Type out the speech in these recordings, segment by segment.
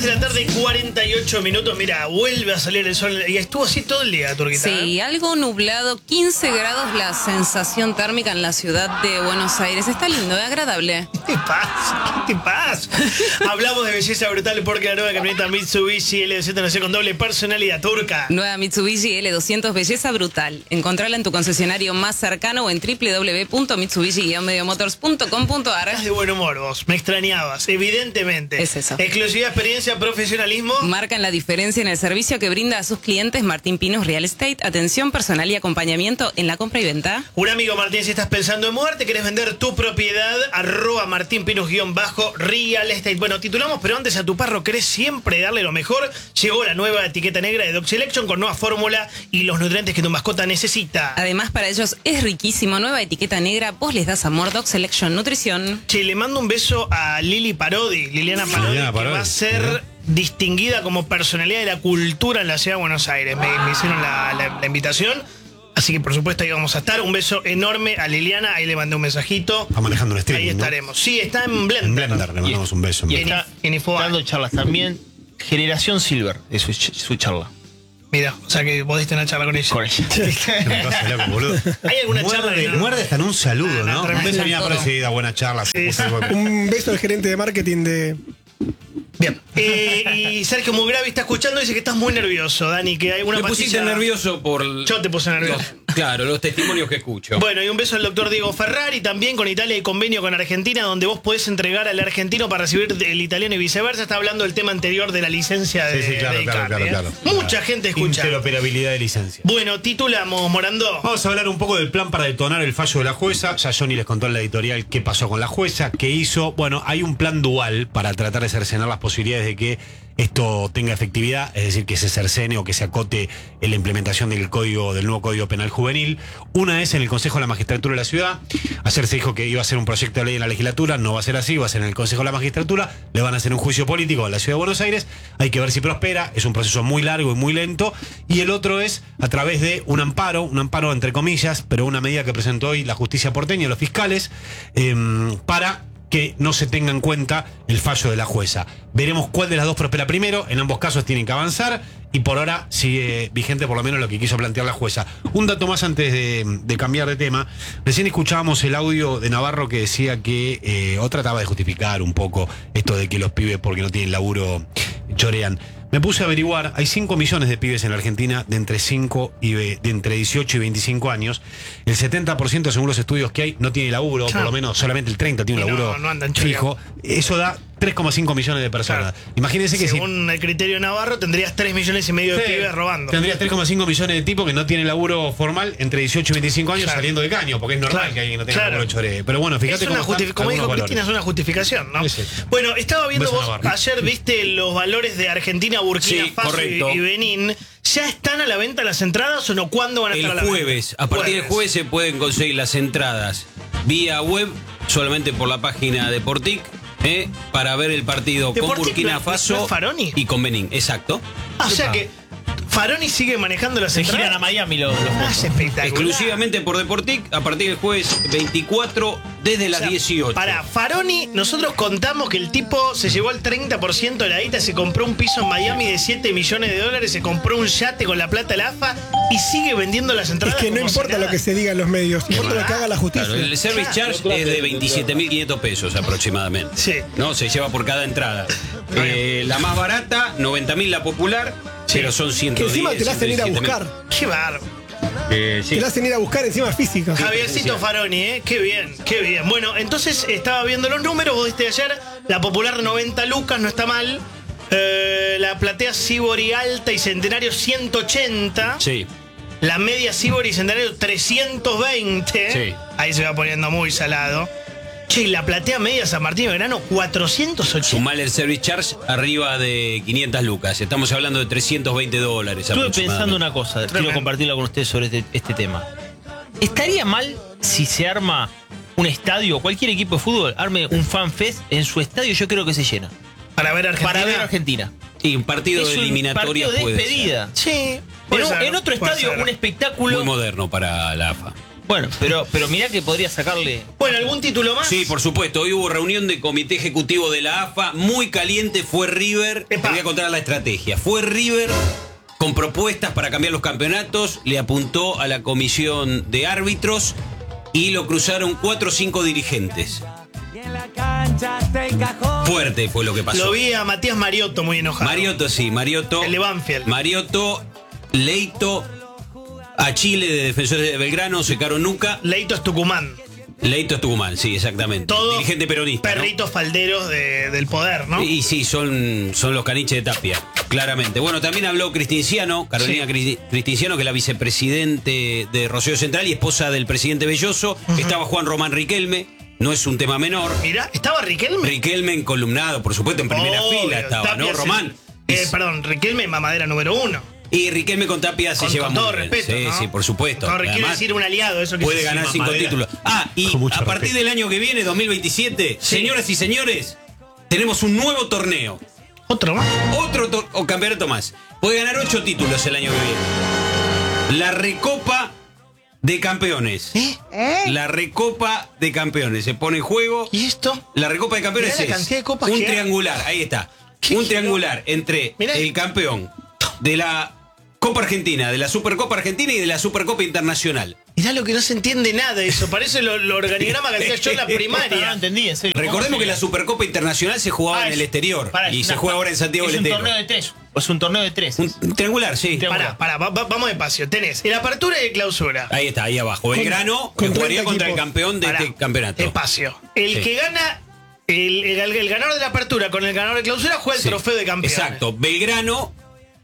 3 de la tarde, 48 minutos. Mira, vuelve a salir el sol. Y estuvo así todo el día, Turquita. Sí, algo nublado, 15 grados la sensación térmica en la ciudad de Buenos Aires. Está lindo, es agradable. ¿Qué te pasa? ¿Qué te pasa? Hablamos de belleza brutal porque la nueva camioneta Mitsubishi L200 nació con doble personalidad, Turca. Nueva Mitsubishi L200, belleza brutal. Encontrala en tu concesionario más cercano o en www.mitsubishi-mediomotors.com.ar. Estás de buen humor vos, me extrañabas, evidentemente. Es eso. Exclusiva experiencia, profesionalismo. Marcan la diferencia en el servicio que brinda a sus clientes Martín Pinos Real Estate. Atención personal y acompañamiento en la compra y venta. Un amigo Martín, si estás pensando en mudarte, querés vender tu propiedad, @martinpinos_real estate. Bueno, titulamos, pero antes a tu perro querés siempre darle lo mejor. Llegó la nueva etiqueta negra de Dog Selection con nueva fórmula y los nutrientes que tu mascota necesita. Además, para ellos es riquísimo. Nueva etiqueta negra, vos les das amor. Dog Selection Nutrición. Che, le mando un beso a Liliana Parodi, que va a ser distinguida como personalidad de la cultura en la ciudad de Buenos Aires. Me hicieron la invitación. Así que por supuesto ahí vamos a estar. Un beso enorme a Liliana. Ahí le mandé un mensajito. Está manejando un streaming, ahí estaremos. ¿No? Sí, está en Blender. En Blender le mandamos un beso. Y está dando charlas también. Generación Silver es su charla. Mira, o sea que vos diste una charla con ella. Con ella. Loco, boludo. ¿Hay alguna charla? Muerde hasta en un saludo, ¿no? Un beso a mi parecida, buena charla. Sí. Un beso al gerente de marketing de... Bien. Y Sergio Mugravi está escuchando y dice que estás muy nervioso, Dani, que hay una Me pusiste nervioso por... Yo te puse nervioso. Claro, los testimonios que escucho. Bueno, y un beso al doctor Diego Ferrari. También con Italia hay convenio con Argentina, donde vos podés entregar al argentino para recibir el italiano y viceversa. Está hablando del tema anterior de la licencia de, Sí, claro, de claro. Mucha gente escucha. Interoperabilidad de licencia. Bueno, titulamos, Morandó. Vamos a hablar un poco del plan para detonar el fallo de la jueza. Ya Johnny les contó en la editorial qué pasó con la jueza, qué hizo. Bueno, hay un plan dual para tratar de cercenar las posibilidades de que esto tenga efectividad, es decir, que se cercene o que se acote en la implementación del nuevo Código Penal Juvenil. Una es en el Consejo de la Magistratura de la Ciudad. Ayer se dijo que iba a ser un proyecto de ley en la legislatura, no va a ser así, va a ser en el Consejo de la Magistratura, le van a hacer un juicio político a la Ciudad de Buenos Aires, hay que ver si prospera, es un proceso muy largo y muy lento. Y el otro es a través de un amparo entre comillas, pero una medida que presentó hoy la justicia porteña, los fiscales, para que no se tenga en cuenta el fallo de la jueza. Veremos cuál de las dos prospera primero. En ambos casos tienen que avanzar y por ahora sigue vigente por lo menos lo que quiso plantear la jueza. Un dato más antes de cambiar de tema. Recién escuchábamos el audio de Navarro que decía que o trataba de justificar un poco esto de que los pibes porque no tienen laburo chorean. Me puse a averiguar, hay 5 millones de pibes en la Argentina de entre 18 y 25 años. El 70% según los estudios que hay no tiene laburo, por lo menos solamente el 30% tiene un laburo fijo. Eso da 3,5 millones de personas. Claro. Imagínense que según el criterio de Navarro tendrías 3,5 millones de pibes robando. Tendrías 3,5 millones de tipos que no tienen laburo formal entre 18 y 25 años saliendo de caño, porque es normal que alguien no tenga laburo choree. Pero bueno, fíjate como dijo Cristina, es una justificación, ¿no? Sí. Bueno, estaba viendo vos, ayer viste los valores de Argentina, Burkina Faso y Benín. ¿Ya están a la venta las entradas o no? ¿Cuándo van a estar a la venta? El jueves. A partir del jueves se pueden conseguir las entradas vía web, solamente por la página de Portic, para ver el partido con Burkina Faso y con Benín. Exacto. O sea que Faroni sigue manejando las entradas. Se giran a Miami los es espectacular. Exclusivamente por Deportic a partir del jueves 24 desde las 18. Para Faroni, nosotros contamos que el tipo se llevó el 30% de la guita, se compró un piso en Miami de $7 millones, se compró un yate con la plata de la AFA y sigue vendiendo las entradas. Es que no importa lo que se diga en los medios, importa lo que haga la justicia. Claro, el service charge es de 27.500 pesos aproximadamente. Sí. ¿No? Se lleva por cada entrada. La más barata, 90.000 la popular. Sí. Pero son 110. Que encima te la hacen ir a buscar. Qué bárbaro. Sí. Te la hacen ir a buscar encima física. Javiercito Faroni, qué bien, qué bien. Bueno, entonces estaba viendo los números, vos diste ayer, la popular 90 lucas, no está mal. La platea Sibori Alta y Centenario 180. Sí. La media Sibori y Centenario 320. Sí. Ahí se va poniendo muy salado. Che, y la platea media San Martín de Verano, 480. Sumale el service charge arriba de 500 lucas. Estamos hablando de $320. Estuve pensando una cosa, quiero compartirlo con ustedes sobre este tema. ¿Estaría mal si se arma un estadio, cualquier equipo de fútbol, arme un fan fest en su estadio? Yo creo que se llena. Para ver Argentina. Para ver Argentina. Sí, un partido de eliminatoria. Partido de despedida. Sí. En otro estadio, un espectáculo. Muy moderno para la AFA. Bueno, pero mirá que podría sacarle... Bueno, ¿algún título más? Sí, por supuesto. Hoy hubo reunión de comité ejecutivo de la AFA. Muy caliente fue River. Te voy a contar la estrategia. Fue River con propuestas para cambiar los campeonatos. Le apuntó a la comisión de árbitros y lo cruzaron 4 o 5 dirigentes. Fuerte fue lo que pasó. Lo vi a Matías Mariotto muy enojado. Mariotto, sí. Mariotto. El de Banfield. Mariotto, Leito... A Chile de Defensores de Belgrano, Secaro Nuca. Leito es Tucumán. Leito es Tucumán, sí, exactamente. Todos dirigente peronista. Perritos falderos del poder, ¿no? Y sí, son los caniches de Tapia, claramente. Bueno, también habló Cristinciano, Carolina Cristinciano, que es la vicepresidente de Rosario Central y esposa del presidente Belloso. Estaba Juan Román Riquelme, no es un tema menor. Mirá, ¿estaba Riquelme? Riquelme encolumnado, por supuesto, en primera fila estaba, Tapia, ¿no? Román. Perdón, Riquelme mamadera número 1. Y Riquelme con Tapia se lleva con muy todo bien. respeto, Sí, ¿no? sí, por supuesto. Quiere decir un aliado, eso que puede ganar 5 títulos. Y a partir del año que viene, 2027, señoras y señores, tenemos un nuevo torneo. ¿Otro más? Otro campeonato más. Puede ganar 8 títulos el año que viene. La Recopa de Campeones. La Recopa de Campeones. Se pone en juego. ¿Y esto? La Recopa de Campeones Mirá la cantidad de copas un que hay. triangular. Ahí está. Un triangular entre el campeón de la Copa Argentina, de la Supercopa Argentina y de la Supercopa Internacional. Mirá lo que no se entiende nada de eso. Parece lo organigrama que hacía yo en la primaria. No entendí, en serio. Recordemos que la Supercopa Internacional se jugaba en el exterior y se juega ahora en Santiago del Estero. Es un torneo de 3. Es un torneo de 3. Un triangular, sí. Pará, vamos despacio. Tenés el apertura y el clausura. Ahí está, ahí abajo. Belgrano que jugaría contra el campeón de este campeonato. Espacio. El que gana, el ganador de la apertura con el ganador de clausura juega el trofeo de campeón. Exacto. Belgrano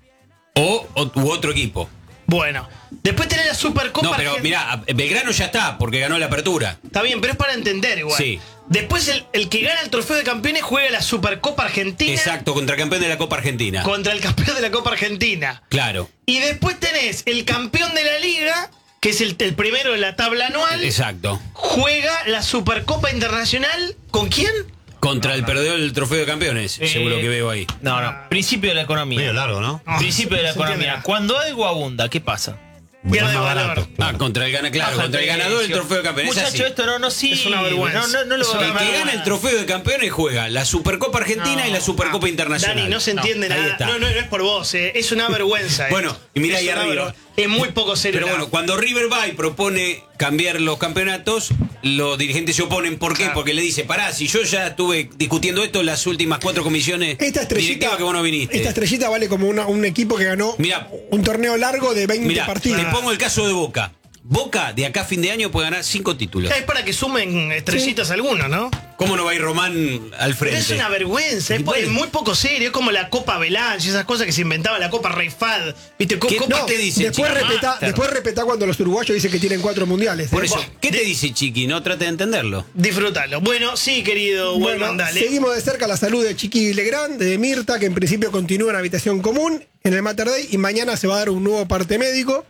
u otro equipo. Bueno, después tenés la Supercopa. No, pero mirá, Belgrano ya está, porque ganó la apertura. Está bien, pero es para entender igual. Sí. Después el que gana el trofeo de campeones juega la Supercopa Argentina. Exacto, contra el campeón de la Copa Argentina. Contra el campeón de la Copa Argentina. Claro. Y después tenés el campeón de la Liga, que es el primero de la tabla anual. Exacto. Juega la Supercopa Internacional. ¿Con quién? Contra el perdedor del trofeo de campeones, según lo que veo ahí. No. Principio de la economía. Medio largo, ¿no? Principio de la economía. Cuando algo abunda, ¿qué pasa? Pierde valor. Contra el ganador del trofeo de campeones. Muchacho, esto no sirve. Es una vergüenza. No lo El que gana el trofeo de campeones juega la Supercopa Argentina y la Supercopa Internacional. Dani, no se entiende ahí nada. está. No es por vos, es una vergüenza. Bueno, y mirá ahí arriba. Es muy poco serio. Pero bueno, cuando River va y propone cambiar los campeonatos, los dirigentes se oponen. ¿Por qué? Claro. Porque le dice, pará, si yo ya estuve discutiendo esto en las últimas 4 comisiones directivas que vos no viniste. Esta estrellita vale como un equipo que ganó un torneo largo de 20 partidos. Te pongo el caso de Boca. Boca, de acá a fin de año, puede ganar 5 títulos. Es para que sumen estrellitas algunos, ¿no? ¿Cómo no va a ir Román al frente? Pero es una vergüenza, es muy poco serio. Es como la Copa Belange, esas cosas que se inventaba, la Copa Reifad. ¿Viste? ¿Qué te dice, después respetá cuando los uruguayos dicen que tienen 4 mundiales. Por eso, ¿qué te dice Chiqui? No trate de entenderlo. Disfrútalo. Bueno, sí, querido. Bueno, dale. Seguimos de cerca la salud de Chiqui Legrand, de Mirta, que en principio continúa en habitación común en el Mater Dei y mañana se va a dar un nuevo parte médico.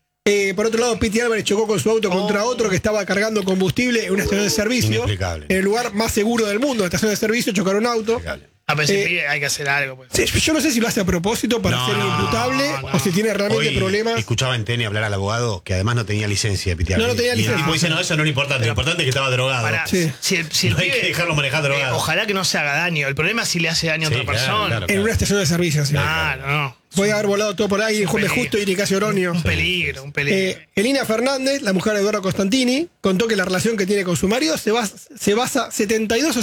Por otro lado, Piti Álvarez chocó con su auto contra otro que estaba cargando combustible en una estación de servicio. Inexplicable. En el lugar más seguro del mundo, estación de servicio, chocaron un auto. A veces hay que hacer algo. Pues. Sí, yo no sé si lo hace a propósito para ser imputable o si tiene realmente Hoy problemas. Escuchaba en TN hablar al abogado que además no tenía licencia de Piti Álvarez. No tenía licencia. Y el tipo dice, no, eso no es lo importante. Lo importante es que estaba drogado. Pará, Sí. Si el No hay pibe, que dejarlo manejar drogado. ojalá que no se haga daño. El problema es si le hace daño a otra persona. En una estación de servicio, sí. Claro, no. Puede haber volado todo por ahí, Juan Justo y Nicasio Oronio. Un peligro. Elina Fernández, la mujer de Eduardo Costantini, contó que la relación que tiene con su marido se basa 72 o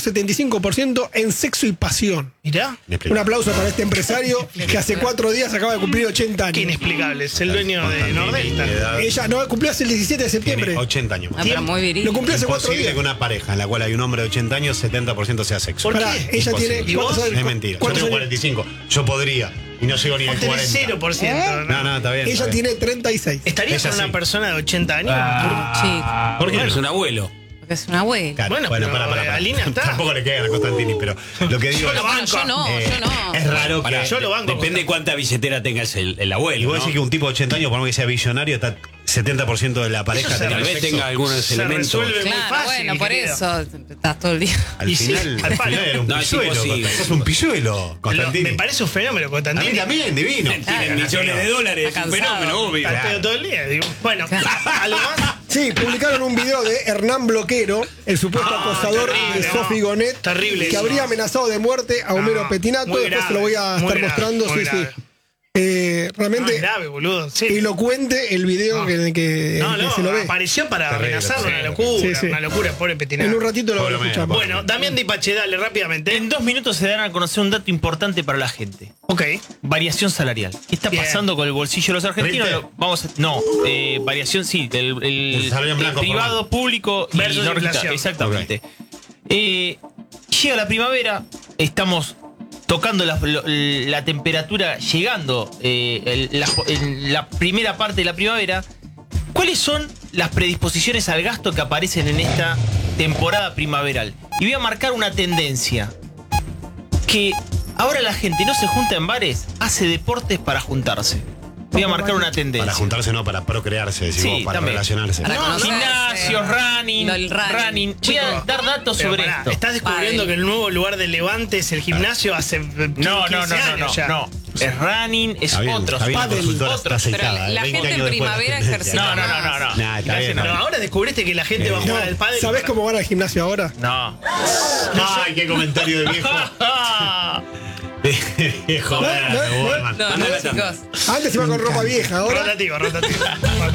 75% en sexo y pasión. Mirá. Un aplauso para este empresario que hace 4 días acaba de cumplir 80 años. Qué inexplicable. Es el dueño de Nordelta. Ella no cumplió hace el 17 de septiembre. Tiene 80 años. Ah, pero muy viril. Lo cumplió hace 4 Imposible días. que una pareja en la cual hay un hombre de 80 años, 70% sea sexo. ¿Por Pará, qué? ella Imposible. tiene. ¿Y vos? ¿cuántos años? Es mentira. Yo ¿Cuántos tengo años? 45. Yo podría. Y no llego ni al Vos tenés 40. 0%. No, está bien. Ella tiene 36. ¿Estarías con Ella una sí. persona de 80 años? Sí, ¿Por qué? Es un abuelo. porque es una abuela. Claro, Bueno, pero Alina está. Tampoco le quedan a Constantini, pero lo que digo Yo lo banco. Yo no. es raro que. Yo lo banco. Depende cuánta billetera tengas el abuelo. Y vos ¿no? decís que un tipo de 80 años, por más que sea billonario, está 70% de la pareja Eso se teniendo Tal vez sexo. tenga algunos Se elementos. resuelve muy Claro, fácil. bueno, por querido. eso estás todo el día. Al Y sí, final, al palo. era un No, es pilluelo. imposible. Sos un pilluelo, Constantini. Me parece un fenómeno, A mí Constantini. también, divino. Tiene millones de dólares. Está Es un cansado. fenómeno, obvio. Está al pedo todo el día. Digo, bueno, ¿algo más? Sí, publicaron un video de Hernán Bloquero, el supuesto acosador terrible, de Sofi Gonet, terrible que eso. habría amenazado de muerte a Homero Petinato. muy Después grave, se lo voy a muy estar grave, mostrando. muy Sí, sí. grave. Realmente Es grave, boludo. Sí. elocuente el video en el que, No, en que se lo ve. apareció para Terrible, amenazarlo, una sí. locura, Sí, sí. una locura, pobre Petinato. En un ratito lo Pobre escuchamos. Homero. Bueno, Damián Dipache, dale rápidamente. En 2 minutos se darán a conocer un dato importante para la gente. Ok. Variación salarial. ¿Qué está Bien. pasando con el bolsillo de los argentinos? ¿Rente? Vamos a, no, variación sí, El salario en blanco privado, formal. público y Versus no inflación. exactamente. Llega la primavera, estamos tocando la temperatura, llegando en la primera parte de la primavera. ¿Cuáles son las predisposiciones al gasto que aparecen en esta temporada primaveral? Y voy a marcar una tendencia. Que ahora la gente no se junta en bares, hace deportes para juntarse. Voy a marcar una tendencia. Para juntarse, no, para procrearse, decimos, Sí, para también. relacionarse. Para conocerse. Gimnasios, running. Lo del running. Voy a Chicos, dar datos Pero sobre pará, esto. ¿estás descubriendo Padre. que el nuevo lugar de Levante es el gimnasio hace 15 No, años ya? no. Es running, es Está bien, otro. está bien, la Padel, consultora otro. está Pero aceitada. la 20 gente en años después primavera de la ejercita. No. Nah, está bien. Pero ahora descubriste que la gente va a jugar al pádel. ¿Sabés cómo van al gimnasio ahora? No. Ay, qué comentario de viejo. Viejo, No, hermano. No, no, chicos. Antes iba con ropa vieja, ahora. Rotativo.